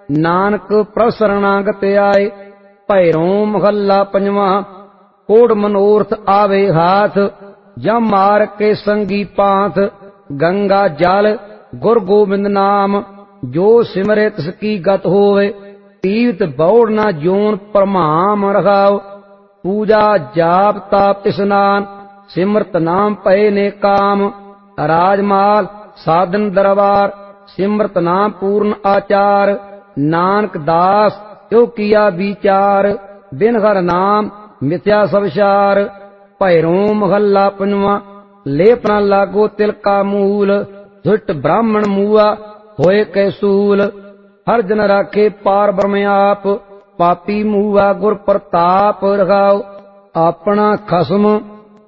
ਨਾਨਕ ਪ੍ਰਭ ਸਰਣਾਗਤ ਆਏ। ਭੈਰੋਂ ਮਹੱਲਾ ਪੰਜਵਾਂ। ਕੋੜ ਮਨੋਰਥ ਆਵੇ ਹਾਥ, ਜਮ ਮਾਰ ਕੇ ਸੰਗੀ ਪਾਂਥ। ਗੰਗਾ ਜਲ ਗੁਰ ਗੋਬਿੰਦ ਨਾਮ, ਜੋ ਸਿਮਰੇ ਤਿਸ ਕੀ ਗਤ ਹੋਵੇ। ਤੀਰਥ ਬੌੜ ਨਾ ਜੋਨ ਪ੍ਰਮਾਮ ਰਖਾਓ, ਪੂਜਾ ਜਾਪ ਤਾਪ ਇਸਨਾਨ। ਸਿਮਰਤ ਨਾਮ ਪਏ ਨੇ ਕਾਮ, ਰਾਜਮਾਲ ਸਾਧਨ ਦਰਬਾਰ। ਸਿਮਰਤ ਨਾਮ ਪੂਰਨ ਆਚਾਰ, ਨਾਨਕ ਦਾਸ ਜੋ ਕੀਆ ਵਿਚਾਰ। ਬਿਨ ਹਰ ਨਾਮ ਮਿਥਿਆ ਸਵਿਚਾਰ। ਭੈਰੋਂ ਮਹੱਲਾ ਪੰਜਵਾਂ। ਲੇਪ ਨਾ ਲਾਗੋ ਤਿਲ ਕਾ ਮੂਲ, ਦੁਸ਼ਟ ਬ੍ਰਾਹਮਣ ਮੂਆ ਹੋਏ ਕੈ ਸੂਲ। ਹਰ ਜਨ ਰਾਖੇ ਪਾਰ ਬ੍ਰਹਮ ਆਪ, ਪਾਪੀ ਮੂਆ ਗੁਰ ਪ੍ਰਤਾਪ ਰਖਾਓ। ਆਪਣਾ ਖਸਮ